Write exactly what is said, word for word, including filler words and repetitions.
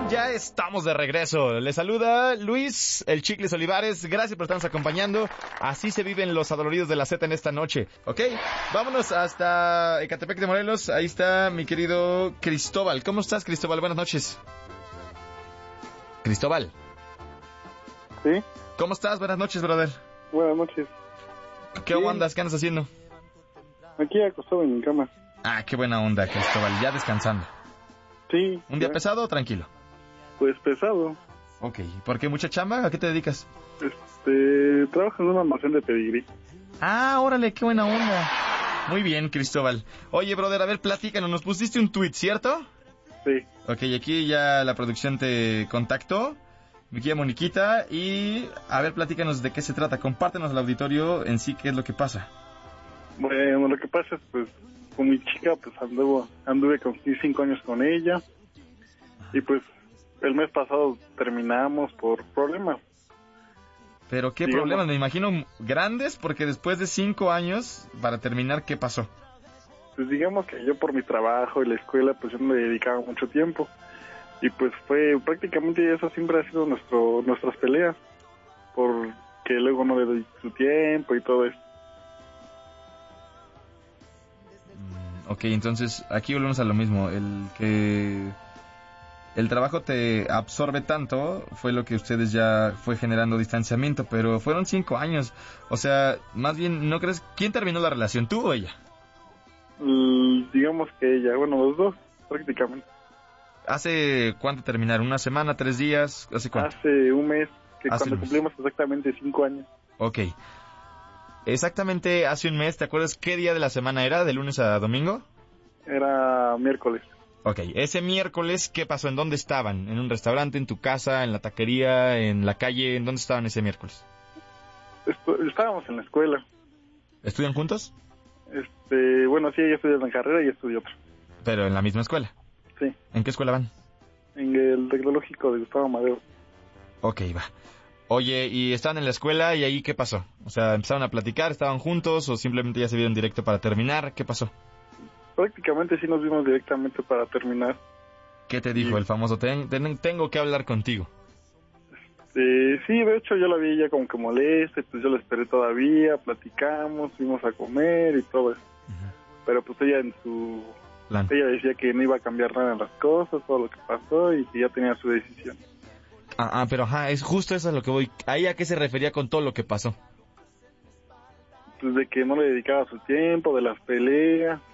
bien, ya estamos de regreso. Les saluda Luis, el Chicles Olivares. Gracias por estarnos acompañando. Así se viven los adoloridos de la Z en esta noche. Ok, vámonos hasta Ecatepec de Morelos. Ahí está mi querido Cristóbal. ¿Cómo estás, Cristóbal? Buenas noches. Cristóbal. ¿Sí? ¿Cómo estás? Buenas noches, brother. Buenas noches. ¿Qué Bien. andas? ¿Qué andas haciendo? Aquí acostado en mi cama. Ah, qué buena onda, Cristóbal. Ya descansando. Sí. ¿Un día ya. pesado o tranquilo? Pues pesado. Ok. ¿Por qué? ¿Mucha chamba? ¿A qué te dedicas? Este, trabajo en un almacén de pedigrí. Ah, órale, qué buena onda. Muy bien, Cristóbal. Oye, brother, a ver, platícanos. Nos pusiste un tweet, ¿cierto? Sí. Ok, aquí ya la producción te contactó. Mi querida Moniquita. Y, a ver, platícanos de qué se trata. Compártenos al auditorio en sí qué es lo que pasa. Bueno, lo que pasa es, pues, con mi chica, pues, anduvo, anduve con cinco años con ella. Y, pues, el mes pasado terminamos por problemas. Pero qué Digamos. problemas, me imagino grandes, porque después de cinco años, para terminar, ¿qué pasó? Pues, digamos que yo por mi trabajo y la escuela, pues, yo no le dedicaba mucho tiempo. Y, pues, fue, prácticamente eso siempre ha sido nuestro, nuestras peleas. Porque luego no le doy su tiempo y todo eso. Ok, entonces aquí volvemos a lo mismo. El que el trabajo te absorbe tanto fue lo que ustedes ya fue generando distanciamiento, pero fueron cinco años. O sea, más bien, ¿no crees? ¿Quién terminó la relación, tú o ella? L- digamos que ella, bueno, los dos, prácticamente. ¿Hace cuánto terminaron? ¿Una semana, tres días? ¿Hace cuánto? Hace un mes, que Hace cuando un mes. cumplimos exactamente cinco años. Ok. Exactamente hace un mes, ¿te acuerdas qué día de la semana era? ¿De lunes a domingo? Era miércoles. Ok, ese miércoles, ¿qué pasó? ¿En dónde estaban? ¿En un restaurante, en tu casa, en la taquería, en la calle? ¿En dónde estaban ese miércoles? Esto- estábamos en la escuela. ¿Estudian juntos? Este, bueno, sí, ella estudia en la carrera y yo estudio otra. Pero en la misma escuela. Sí, ¿En qué escuela van? en el tecnológico de Gustavo Madero. Ok, va. Oye, ¿y estaban en la escuela y ahí qué pasó? O sea, ¿empezaron a platicar? ¿Estaban juntos o simplemente ya se vieron directo para terminar? ¿Qué pasó? Prácticamente sí nos vimos directamente para terminar. ¿Qué te dijo Sí. el famoso ten, ten- tengo que hablar contigo? Eh, sí, de hecho yo la vi ya como que molesta, y pues yo la esperé todavía, platicamos, fuimos a comer y todo eso. Pero pues ella en su... Plan. Ella decía que no iba a cambiar nada en las cosas, todo lo que pasó y que ya tenía su decisión. Ah, ah, pero ajá, es justo eso a lo que voy. ¿Ahí a qué se refería con todo lo que pasó? Pues de que no le dedicaba su tiempo, de las peleas,